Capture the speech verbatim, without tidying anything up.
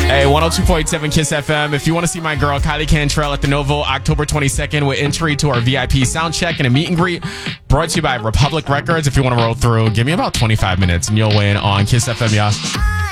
Hey, one oh two point seven Kiss F M. If you want to see my girl Kylie Cantrell at the Novo October twenty-second with entry to our V I P sound check and a meet and greet, brought to you by Republic Records. If you want to roll through, give me about twenty-five minutes and you'll win on Kiss F M, y'all.